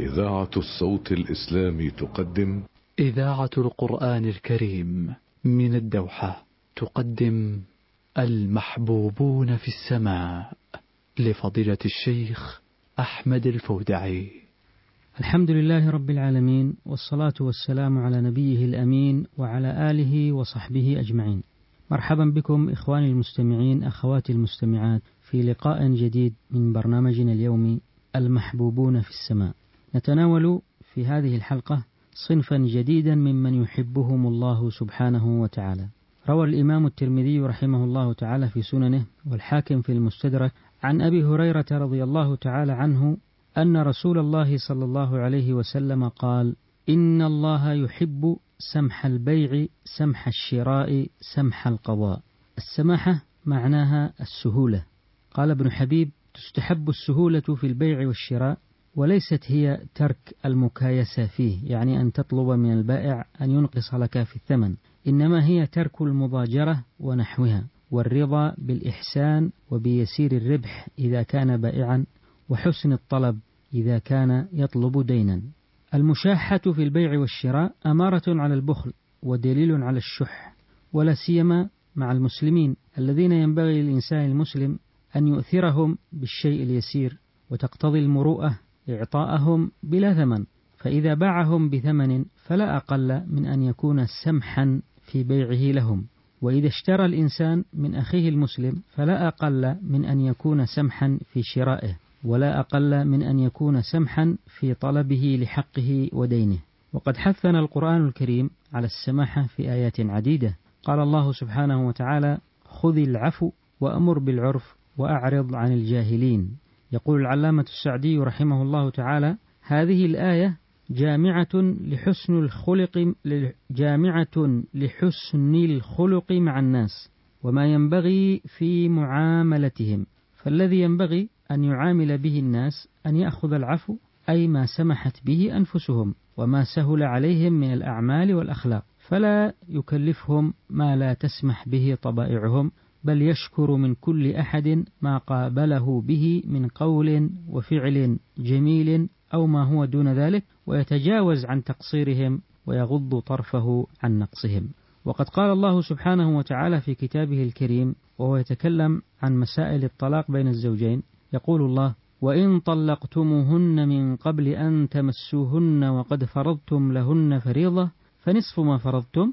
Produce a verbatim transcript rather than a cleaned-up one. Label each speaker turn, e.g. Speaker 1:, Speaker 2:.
Speaker 1: إذاعة الصوت الإسلامي تقدم
Speaker 2: إذاعة القرآن الكريم من الدوحة تقدم المحبوبون في السماء لفضيلة الشيخ أحمد الفودعي.
Speaker 3: الحمد لله رب العالمين، والصلاة والسلام على نبيه الأمين وعلى آله وصحبه أجمعين. مرحبا بكم إخواني المستمعين، أخواتي المستمعات، في لقاء جديد من برنامجنا اليومي المحبوبون في السماء. نتناول في هذه الحلقة صنفا جديدا ممن يحبهم الله سبحانه وتعالى. روى الإمام الترمذي رحمه الله تعالى في سننه والحاكم في المستدرك عن أبي هريرة رضي الله تعالى عنه أن رسول الله صلى الله عليه وسلم قال: إن الله يحب سمح البيع سمح الشراء سمح القضاء. السماحة معناها السهولة. قال ابن حبيب: تستحب السهولة في البيع والشراء، وليست هي ترك المكايسة فيه، يعني أن تطلب من البائع أن ينقص لك في الثمن، إنما هي ترك المضاجرة ونحوها، والرضا بالإحسان وبيسير الربح إذا كان بائعا، وحسن الطلب إذا كان يطلب دينا. المشاحة في البيع والشراء أمارة على البخل ودليل على الشح، ولا سيما مع المسلمين الذين ينبغي للإنسان المسلم أن يؤثرهم بالشيء اليسير، وتقتضي المروءة إعطاءهم بلا ثمن، فإذا باعهم بثمن فلا أقل من أن يكون سمحا في بيعه لهم، وإذا اشترى الإنسان من أخيه المسلم فلا أقل من أن يكون سمحا في شرائه، ولا أقل من أن يكون سمحا في طلبه لحقه ودينه. وقد حثنا القرآن الكريم على السماحة في آيات عديدة. قال الله سبحانه وتعالى: خذ العفو وأمر بالعرف وأعرض عن الجاهلين. يقول العلامة السعدي رحمه الله تعالى: هذه الآية جامعة لحسن الخلق جامعة لحسن الخلق مع الناس وما ينبغي في معاملتهم، فالذي ينبغي أن يعامل به الناس أن يأخذ العفو، أي ما سمحت به أنفسهم وما سهل عليهم من الأعمال والأخلاق، فلا يكلفهم ما لا تسمح به طبائعهم، بل يشكر من كل أحد ما قابله به من قول وفعل جميل أو ما هو دون ذلك، ويتجاوز عن تقصيرهم ويغض طرفه عن نقصهم. وقد قال الله سبحانه وتعالى في كتابه الكريم وهو يتكلم عن مسائل الطلاق بين الزوجين، يقول الله: وإن طلقتموهن من قبل أن تمسوهن وقد فرضتم لهن فريضة فنصف ما فرضتم